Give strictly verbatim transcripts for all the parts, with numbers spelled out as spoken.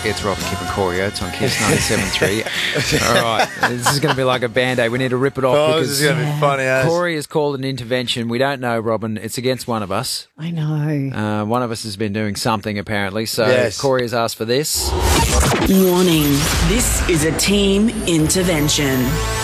It's Rob, Kip and Corey Oates on Kiss ninety-seven point three. All right, this is going to be like a Band-Aid. We need to rip it off Oh, because this is going to be funny, as. Corey has called an intervention. We don't know, Robin. It's against one of us. I know. Uh, one of us has been doing something, apparently. So Yes. Corey has asked for this. Warning, this is a team intervention.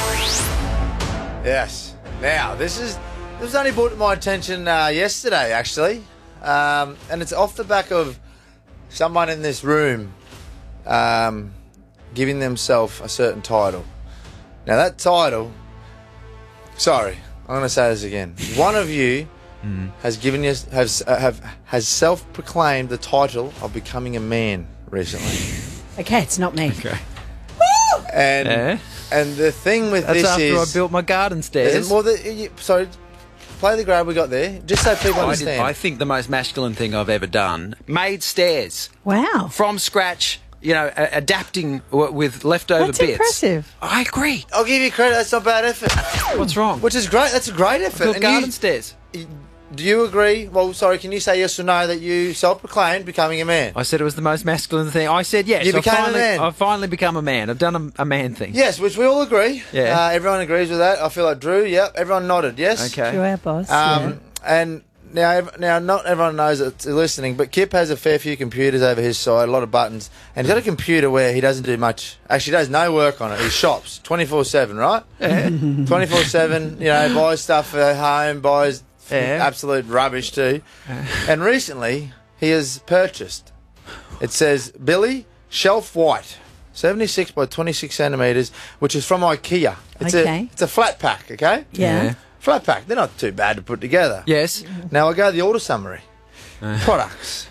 Yes. Now, this is this was only brought to my attention uh, yesterday, actually, um, and it's off the back of someone in this room um, giving themselves a certain title. Now, that title. Sorry, I'm going to say this again. One of you mm. has given you has uh, have has self-proclaimed the title of becoming a man recently. Okay, it's not me. Okay. And Yeah. and the thing with That's this after is, I built my garden stairs. well, the, you, sorry, play the grab we got there, just so people I, did, understand. I think the most masculine thing I've ever done, made stairs Wow. from scratch, you know, a- adapting w- with leftover That's bits. impressive. I agree. I'll give you credit. That's not bad effort. What's wrong? Which is great. That's a great effort. Built And garden you- stairs. Do you agree? Well, sorry, can you say yes or no that you self-proclaimed becoming a man? I said it was the most masculine thing. I said yes. You I became a finally, man. I've finally become a man. I've done a, a man thing. Yes, which we all agree. Yeah. Uh, everyone agrees with that. I feel like Drew, yep, everyone nodded, yes? Okay. You're our boss. Um, and now, ev- now, not everyone knows that they're listening, but Kip has a fair few computers over his side, a lot of buttons, and he's got a computer where he doesn't do much. Actually, does no work on it. He shops twenty-four seven, right? twenty-four seven, you know, buys stuff for home, buys Yeah. absolute rubbish too. And recently, he has purchased, it says, Billy Shelf White, seventy-six by twenty-six centimetres, which is from IKEA. It's Okay. a It's a flat pack, okay? yeah. Yeah. Flat pack. They're not too bad to put together. Yes. Now I go to the order summary. Products.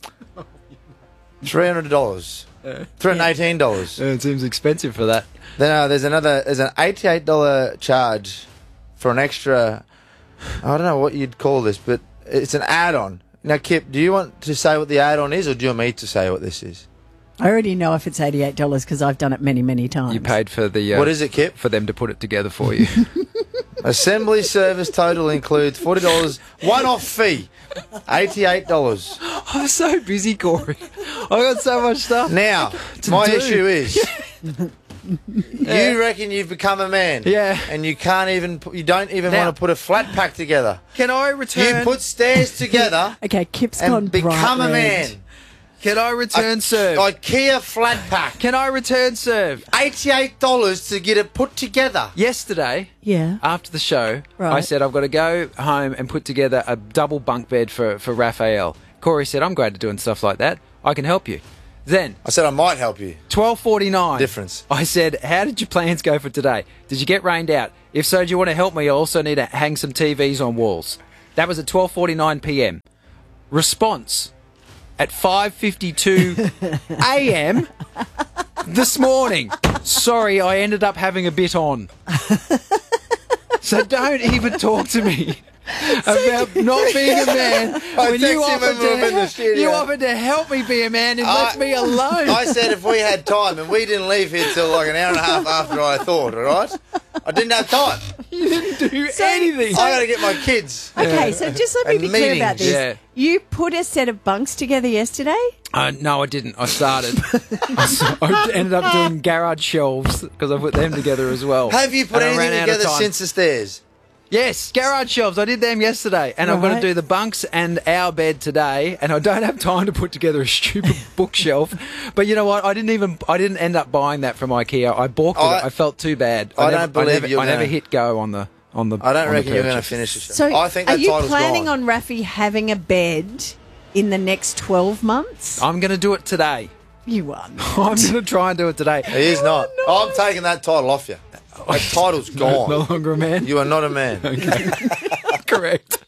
three hundred dollars. three hundred eighteen dollars. It seems expensive for that. Then uh, there's another, there's an eighty-eight dollars charge for an extra, I don't know what you'd call this, but it's an add-on. Now, Kip, do you want to say what the add-on is, or do you want me to say what this is? I already know if it's eighty-eight dollars because I've done it many, many times. You paid for the. Uh, What is it, Kip? For them to put it together for you. Assembly service total includes forty dollars one-off fee, eighty-eight dollars. I'm so busy, Corey. I got so much stuff. Now, To my do. issue is, you reckon you've become a man, Yeah. and you can't even, pu- you don't even Now- want to put a flat pack together. Can I return? You put stairs together Okay, Kip's gone and become bright a red. man. Can I return serve? IKEA flat pack, Can I return serve? eighty-eight dollars to get it put together. Yesterday, Yeah. after the show, I Right. said I've got to go home and put together a double bunk bed for, for Raphael. Corey said, I'm great at doing stuff like that. I can help you. Then, I said I might help you. twelve forty-nine. Difference. I said, how did your plans go for today? Did you get rained out? If so, do you want to help me? I also need to hang some T Vs on walls. That was at twelve forty-nine p.m. Response at five fifty-two a.m. this morning. Sorry, I ended up having a bit on. So don't even talk to me about not being a man I when you texted him offered, when we were in the to, studio. you offered to help me be a man and left I- me alone. I said if we had time, and we didn't leave here till like an hour and a half after I thought, all right? I didn't have time. You didn't do So- anything. I got to get my kids. Okay, so just let me And be clear about meetings. this. Yeah. You put a set of bunks together yesterday? Uh, no, I didn't. I started. I, s- I ended up doing garage shelves because I put them together as well. Have you put And I ran anything out of together time. since the stairs? Yes, garage shelves. I did them yesterday, and I've got to Right. do the bunks and our bed today. And I don't have time to put together a stupid bookshelf. But you know what? I didn't even. I didn't end up buying that from IKEA. I balked I- at it. I felt too bad. I never, don't believe I never, you're I never gonna- hit go on the on the. I don't on the reckon you're going to purchase. finish the show. So I think are that you title's planning gone. on Rafi having a bed in the next twelve months? I'm going to do it today. You are not. I'm going to try and do it today. He is not. I'm taking that title off you. That title's gone. No longer a man. You are not a man. Correct.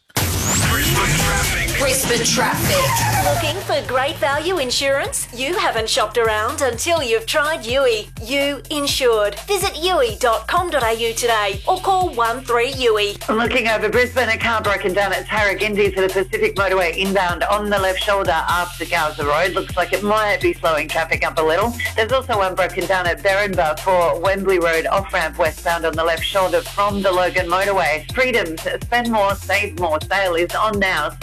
Brisbane Traffic. Looking for great value insurance? You haven't shopped around until you've tried U I. U Insured. Visit u i dot com dot a u today or call one three U I. Looking over Brisbane, a car broken down at Tarragindi for the Pacific Motorway inbound on the left shoulder after Gowser Road. Looks like it might be slowing traffic up a little. There's also one broken down at Berrinba for Wembley Road off-ramp westbound on the left shoulder from the Logan Motorway. Freedom's Spend More, Save More sale is on now. Save up to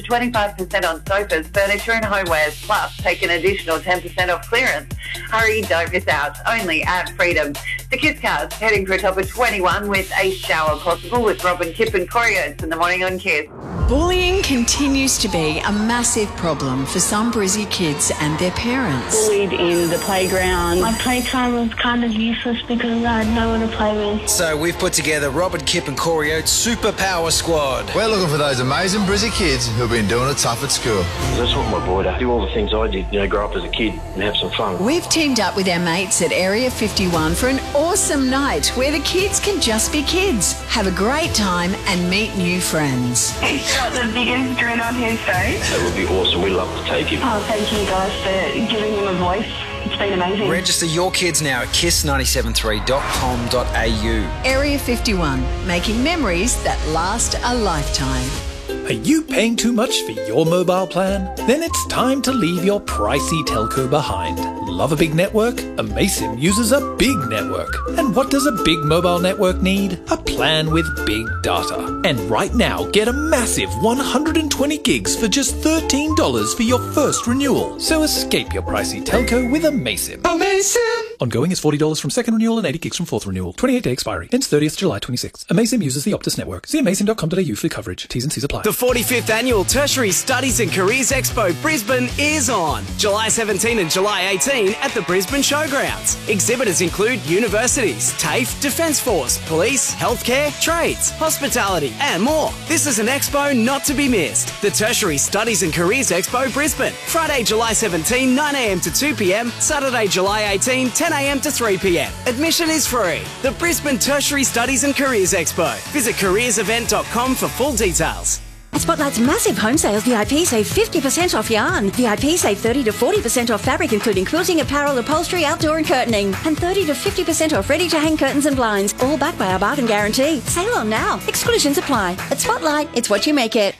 twenty-five percent on sofas, furniture and homewares, plus take an additional ten percent off clearance. Hurry, don't miss out. Only at Freedom. The Kiss Cars heading for a top of twenty-one with a shower possible with Robin, Kip and Corey Oates in the morning on Kiss. Bullying continues to be a massive problem for some Brizzy kids and their parents. Bullied in the playground. My playtime was kind of useless because I had no one to play with. So we've put together Robin, Kip and Corey Oates Super Power Squad. We're looking for those amazing Brizzy kids who've been doing it tough at school. I just want my boy to do all the things I did, you know, grow up as a kid and have some fun. We've teamed up with our mates at Area fifty-one for an awesome night where the kids can just be kids, have a great time and meet new friends. He's got the biggest grin on his face. That would be awesome. We'd love to take him. Oh, thank you guys for giving him a voice. It's been amazing. Register your kids now at kiss nine seven three dot com dot a u. Area fifty-one, making memories that last a lifetime. Are you paying too much for your mobile plan? Then it's time to leave your pricey telco behind. Love a big network? Amaysim uses a big network. And what does a big mobile network need? A plan with big data. And right now, get a massive one hundred twenty gigs for just thirteen dollars for your first renewal. So escape your pricey telco with Amaysim. Amaysim! Ongoing is forty dollars from second renewal and eighty gigs from fourth renewal. twenty-eight day expiry. Ends thirtieth July twenty-sixth. Amaysim uses the Optus network. See amaysim dot com dot a u for coverage. T's and C's apply. The forty-fifth Annual Tertiary Studies and Careers Expo Brisbane is on July seventeenth and July eighteenth at the Brisbane Showgrounds. Exhibitors include universities, TAFE, Defence Force, police, healthcare, trades, hospitality and more. This is an expo not to be missed. The Tertiary Studies and Careers Expo Brisbane. Friday, July seventeenth, nine a m to two p m. Saturday, July eighteenth, ten a m to three p m. Admission is free. The Brisbane Tertiary Studies and Careers Expo. Visit careers event dot com for full details. At Spotlight's massive home sales, V I P save fifty percent off yarn. V I P save thirty to forty percent off fabric, including quilting, apparel, upholstery, outdoor and curtaining. And thirty to fifty percent off ready-to-hang curtains and blinds, all backed by our bargain guarantee. Sale on now. Exclusions apply. At Spotlight, it's what you make it.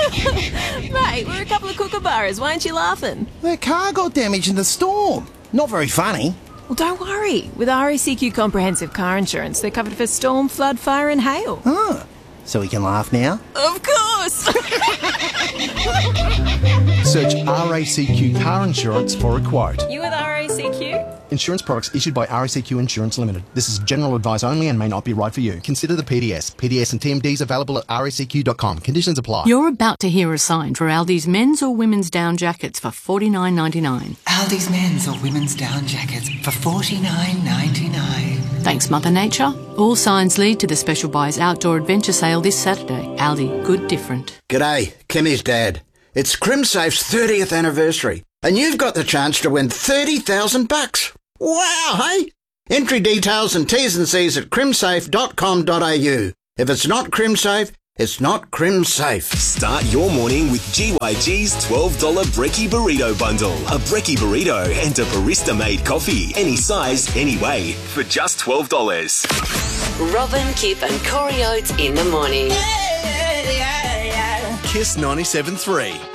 Mate, we're a couple of kookaburras. Why aren't you laughing? Their car got damaged in the storm. Not very funny. Well, don't worry. With R A C Q Comprehensive Car Insurance, they're covered for storm, flood, fire and hail. Oh, so we can laugh now? Of course! Search R A C Q Car Insurance for a quote. You with R A C Q? Insurance products issued by R A C Q Insurance Limited. This is general advice only and may not be right for you. Consider the P D S. P D S and T M Ds available at R A C Q dot com. Conditions apply. You're about to hear a sign for Aldi's men's or women's down jackets for forty-nine ninety-nine. Aldi's men's or women's down jackets for forty-nine ninety-nine. Thanks, Mother Nature. All signs lead to the Special Buys Outdoor Adventure Sale this Saturday. Aldi, good different. G'day, Kimmy's dad. It's CrimSafe's thirtieth anniversary, and you've got the chance to win thirty thousand bucks. Wow, hey? Entry details and T's and C's at crimsafe dot com dot a u. If it's not CrimSafe, it's not CrimSafe. Start your morning with G Y G's twelve dollar Brekkie Burrito Bundle. A Brekkie Burrito and a barista-made coffee. Any size, any way. For just twelve dollars. Robin, Kip and Corey Oates in the morning. Kiss ninety-seven point three.